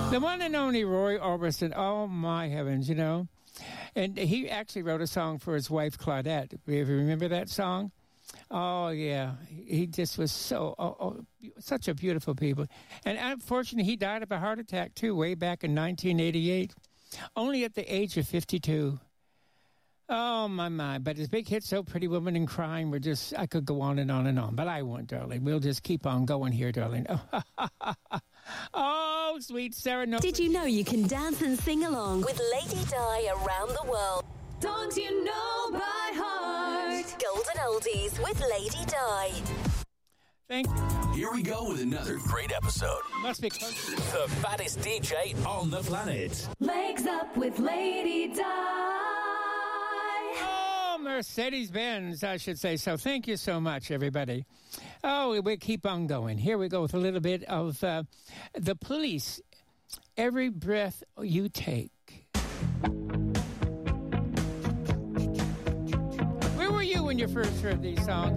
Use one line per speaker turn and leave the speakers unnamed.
The one and only Roy Orbison. Oh, my heavens, you know. And he actually wrote a song for his wife, Claudette. You remember that song? Oh, yeah. He just was such a beautiful people. And unfortunately, he died of a heart attack, too, way back in 1988. Only at the age of 52. Oh, my. But his big hit, So Pretty Woman and Crying, I could go on and on and on. But I won't, darling. We'll just keep on going here, darling. Oh, sweet Sarah. No.
Did you know you can dance and sing along with Lady Di around the world?
Don't you know by heart?
Golden Oldies with Lady Di.
Thank you.
Here we go with another great episode.
Must be close.
The fattest DJ on the planet.
Legs Up with Lady Di.
Mercedes-Benz, I should say. So thank you so much, everybody. Oh, we keep on going. Here we go with a little bit of The Police, Every Breath You Take. Where were you when you first heard these songs?